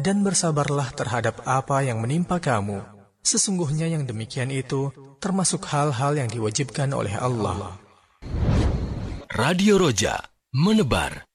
dan bersabarlah terhadap apa yang menimpa kamu. Sesungguhnya yang demikian itu termasuk hal-hal yang diwajibkan oleh Allah. Radio Roja, menebar